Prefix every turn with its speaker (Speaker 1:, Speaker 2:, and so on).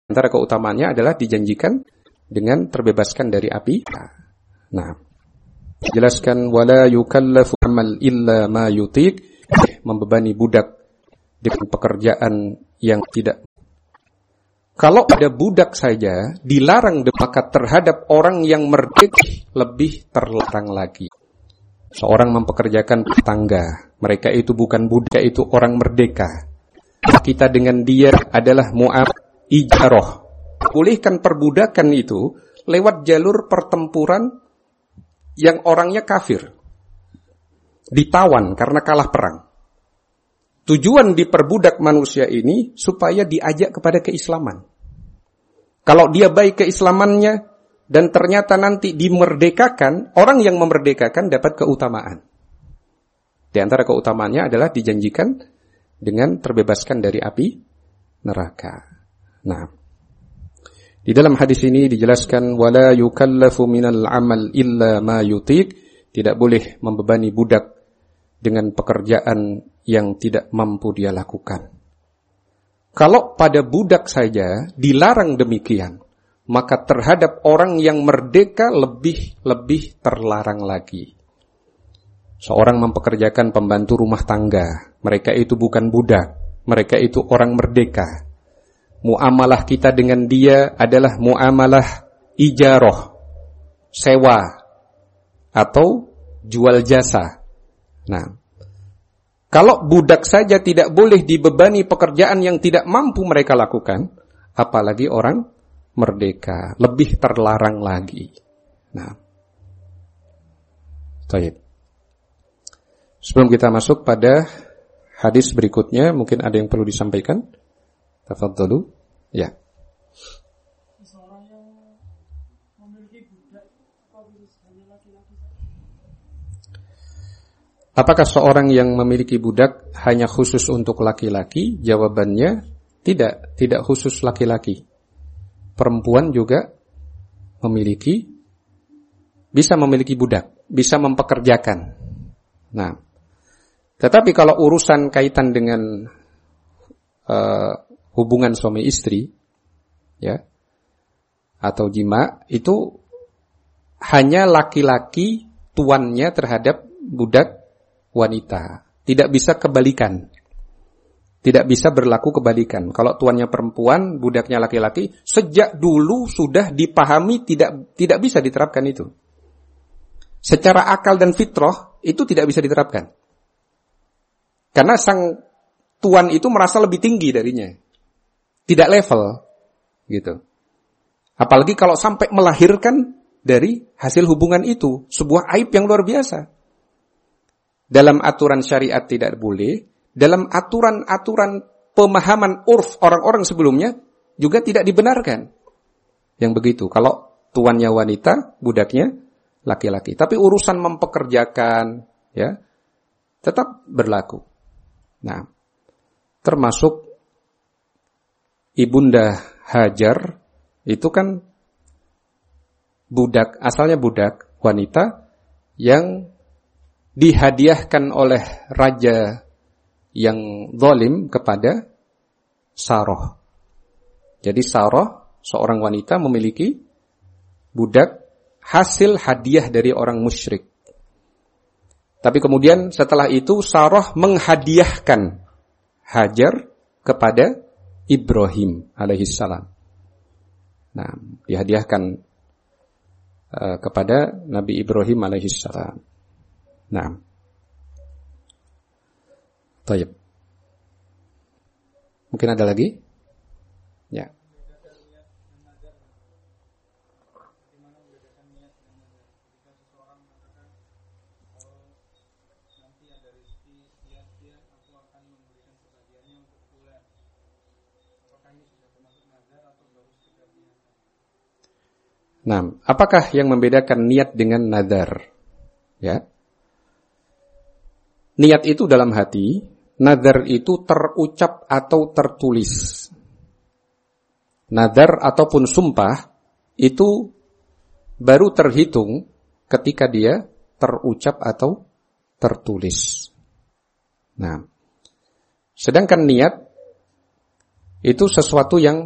Speaker 1: Antara keutamaannya adalah dijanjikan dengan terbebaskan dari api. Nah, jelaskan wala yukallafu amal illa ma yutiq, membebani budak dengan pekerjaan yang tidak. Kalau ada budak saja dilarang, maka terhadap orang yang merdeka lebih terlarang lagi. Seorang mempekerjakan tetangga, mereka itu bukan budak, itu orang merdeka. Kita dengan dia adalah mu'ab ijaroh. Bolehkan perbudakan itu lewat jalur pertempuran yang orangnya kafir, ditawan karena kalah perang. Tujuan diperbudak manusia ini supaya diajak kepada keislaman. Kalau dia baik keislamannya dan ternyata nanti dimerdekakan, orang yang memerdekakan dapat keutamaan. Di antara keutamaannya adalah dijanjikan dengan terbebaskan dari api neraka. Nah, di dalam hadis ini dijelaskan wala yukallafu minal amal illa ma yutiq, tidak boleh membebani budak dengan pekerjaan yang tidak mampu dia lakukan. Kalau pada budak saja dilarang demikian, maka terhadap orang yang merdeka lebih terlarang lagi. Seorang mempekerjakan pembantu rumah tangga, mereka itu bukan budak, mereka itu orang merdeka. Muamalah kita dengan dia adalah muamalah ijaroh, sewa, atau jual jasa. Nah, kalau budak saja tidak boleh dibebani pekerjaan yang tidak mampu mereka lakukan, apalagi orang merdeka, lebih terlarang lagi. Nah, baik. Sebelum kita masuk pada hadis berikutnya, mungkin ada yang perlu disampaikan. Tafadhalu. Ya.
Speaker 2: Seorang yang memiliki budak hanya laki-laki saja?
Speaker 1: Apakah seorang yang memiliki budak hanya khusus untuk laki-laki? Jawabannya tidak khusus laki-laki. Perempuan juga bisa memiliki budak, bisa mempekerjakan. Nah, tetapi kalau urusan kaitan dengan hubungan suami istri, ya, atau jima, itu hanya laki-laki tuannya terhadap budak wanita. Tidak bisa kebalikan. Tidak bisa berlaku kebalikan. Kalau tuannya perempuan, budaknya laki-laki, sejak dulu sudah dipahami tidak bisa diterapkan itu. Secara akal dan fitrah itu tidak bisa diterapkan. Karena sang tuan itu merasa lebih tinggi darinya. Tidak level, gitu. Apalagi kalau sampai melahirkan dari hasil hubungan itu, sebuah aib yang luar biasa. Dalam aturan syariat tidak boleh, dalam aturan-aturan pemahaman urf orang-orang sebelumnya juga tidak dibenarkan. Yang begitu, kalau tuannya wanita, budaknya laki-laki. Tapi urusan mempekerjakan, ya, tetap berlaku. Nah, termasuk Ibunda Hajar itu kan budak, asalnya budak wanita yang dihadiahkan oleh raja yang zalim kepada Saroh. Jadi Saroh, seorang wanita memiliki budak hasil hadiah dari orang musyrik. Tapi kemudian setelah itu Saroh menghadiahkan Hajar kepada Ibrahim alaihissalam. Nah, dihadiahkan kepada Nabi Ibrahim alaihissalam. Nah, baik. Mungkin ada lagi? Ya. Nah, apakah yang membedakan niat dengan nadar? Ya. Niat itu dalam hati, nadar itu terucap atau tertulis. Nadar ataupun sumpah itu baru terhitung ketika dia terucap atau tertulis. Nah, sedangkan niat itu sesuatu yang